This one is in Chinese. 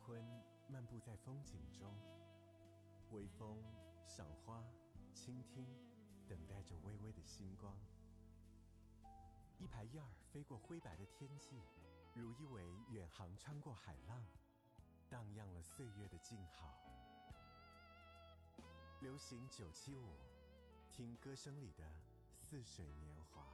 昏漫步在风景中，微风、赏花、倾听，等待着微微的星光。一排燕儿飞过灰白的天际，如一尾远航穿过海浪，荡漾了岁月的静好。流行975，听歌声里的似水年华。